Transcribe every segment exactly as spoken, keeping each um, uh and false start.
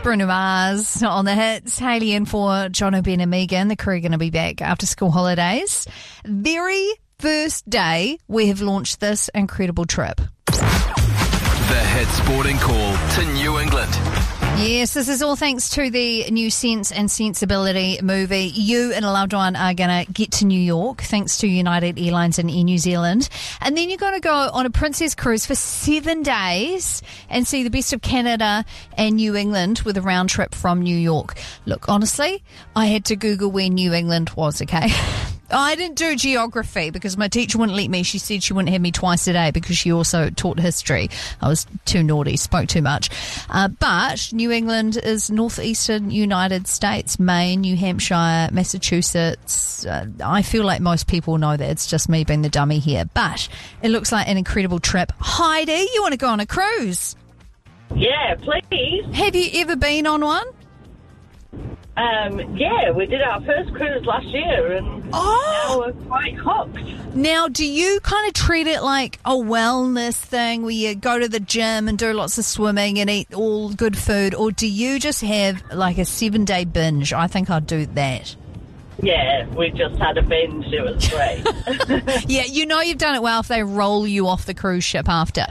Bruno Mars on the hits. Hayley in for John O'Ben and Megan. The crew are going to be back after school holidays. Very first day we have launched this incredible trip. The Hit Sporting Call to New England. Yes, this is all thanks to the new Sense and Sensibility movie. You and a loved one are going to get to New York thanks to United Airlines and Air New Zealand. And then you're going to go on a Princess Cruise for seven days and see the best of Canada and New England with a round trip from New York. Look, honestly, I had to Google where New England was, okay? I didn't do geography because my teacher wouldn't let me. She said she wouldn't have me twice a day because she also taught history. I was too naughty, spoke too much. Uh, but New England is northeastern United States, Maine, New Hampshire, Massachusetts. Uh, I feel like most people know that. It's just me being the dummy here. But it looks like an incredible trip. Heidi, you want to go on a cruise? Yeah, please. Have you ever been on one? Um, yeah, we did our first cruise last year and oh. now we're quite hooked. Now, do you kind of treat it like a wellness thing where you go to the gym and do lots of swimming and eat all good food, or do you just have like a seven-day binge? I think I'd do that. Yeah, we just had a binge. It was great. Yeah, you know you've done it well if they roll you off the cruise ship after.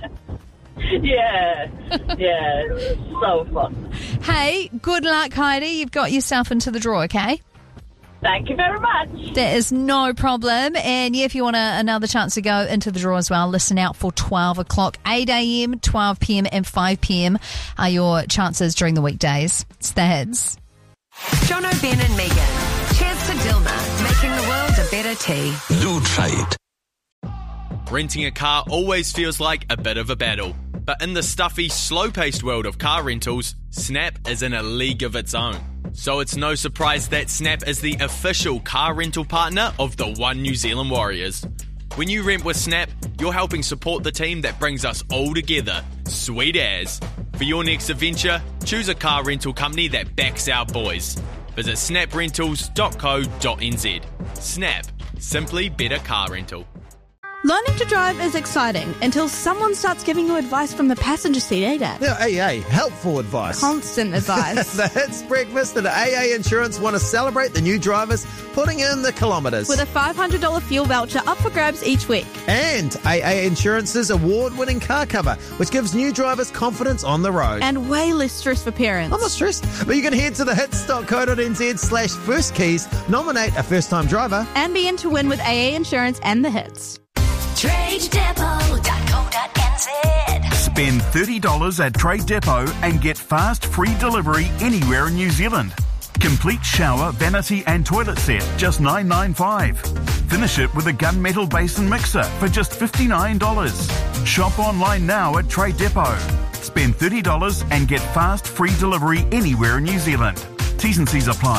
Yeah, yeah, it was so fun. Hey, good luck, Heidi. You've got yourself into the draw, okay? Thank you very much. There is no problem. And yeah, if you want a, another chance to go into the draw as well, listen out for twelve o'clock, eight a.m, twelve p.m. and five p.m. are your chances during the weekdays. It's the Hits. John O'Ben and Megan. Cheers to Dilma, making the world a better tea. Blue Trade. Renting a car always feels like a bit of a battle. But in the stuffy, slow-paced world of car rentals, Snap is in a league of its own. So it's no surprise that Snap is the official car rental partner of the One New Zealand Warriors. When you rent with Snap, you're helping support the team that brings us all together. Sweet as. For your next adventure, choose a car rental company that backs our boys. Visit snap rentals dot co dot n z. Snap. Simply better car rental. Learning to drive is exciting until someone starts giving you advice from the passenger seat, eh, Dad? Yeah, A A, helpful advice. Constant advice. The Hits Breakfast and A A Insurance want to celebrate the new drivers putting in the kilometres. With a five hundred dollars fuel voucher up for grabs each week. And A A Insurance's award-winning car cover, which gives new drivers confidence on the road. And way less stress for parents. I'm not stressed, but you can head to the hits dot co dot n z slash first keys, nominate a first-time driver. And be in to win with A A Insurance and the Hits. trade depot dot co dot n z. Spend thirty dollars at Trade Depot and get fast free delivery anywhere in New Zealand. Complete shower, vanity and toilet set, just nine ninety-five. Finish it with a gunmetal basin mixer for just fifty-nine dollars. Shop online now at Trade Depot. Spend thirty dollars and get fast free delivery anywhere in New Zealand. T's and C's apply.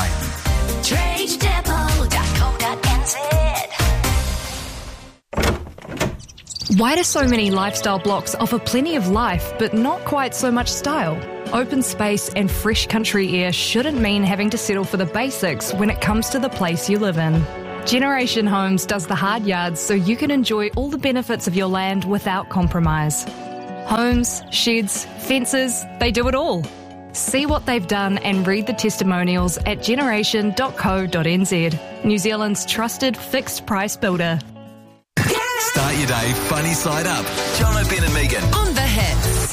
trade depot dot co dot n z. Why do so many lifestyle blocks offer plenty of life but not quite so much style? Open space and fresh country air shouldn't mean having to settle for the basics when it comes to the place you live in. Generation Homes does the hard yards so you can enjoy all the benefits of your land without compromise. Homes, sheds, fences, they do it all. See what they've done and read the testimonials at generation dot co dot n z. New Zealand's trusted fixed price builder. Start your day funny side up. John O'Ben and Megan. On the Hits.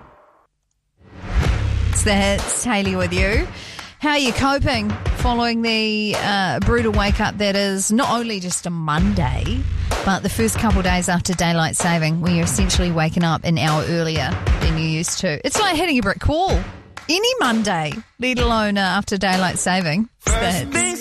It's the Hits. Hayley with you. How are you coping following the uh, brutal wake-up that is not only just a Monday, but the first couple of days after daylight saving, when you're essentially waking up an hour earlier than you used to? It's like hitting a brick wall. Any Monday, let alone uh, after daylight saving. It's the Hits.